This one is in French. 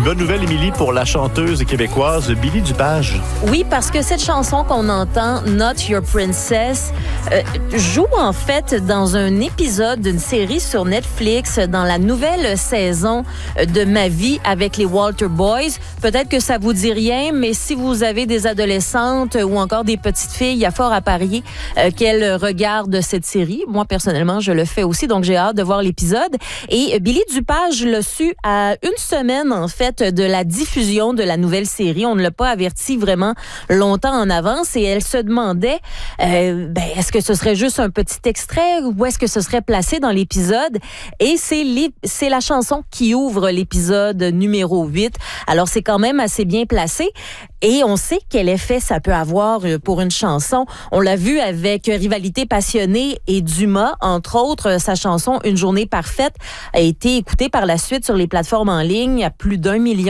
bonne nouvelle, Émilie, pour la chanteuse québécoise Billy Dupage. Oui, parce que cette chanson qu'on entend, Not Your Princess, joue en fait dans un épisode d'une série sur Netflix dans la nouvelle saison de Ma vie avec les Walter Boys. Peut-être que ça vous dit rien, mais si vous avez des adolescentes ou encore des petites filles, il y a fort à parier qu'elles regardent cette série. Moi, personnellement, je le fais aussi, donc j'ai hâte de voir l'épisode. Et Billy Dupage l'a su à une semaine, en fait, de la diffusion de la nouvelle série. On ne l'a pas averti vraiment longtemps en avance et elle se demandait est-ce que ce serait juste un petit extrait ou est-ce que ce serait placé dans l'épisode? Et c'est la chanson qui ouvre l'épisode numéro 8. Alors, c'est quand même assez bien placé. Et on sait quel effet ça peut avoir pour une chanson. On l'a vu avec Rivalité passionnée et Dumas, entre autres. Sa chanson Une journée parfaite a été écoutée par la suite sur les plateformes en ligne à plus d'1 million